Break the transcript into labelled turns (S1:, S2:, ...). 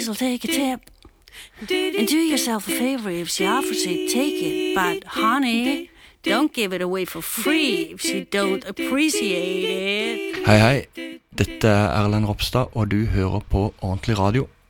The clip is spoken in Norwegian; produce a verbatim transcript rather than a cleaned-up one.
S1: Please, I'll take a tip. And do yourself a favor if she offers it, take it. But honey, don't give it away for free if she don't appreciate it.
S2: Hei hei, dette er Erlend Ropstad, og du hører på Ordentlig Radio.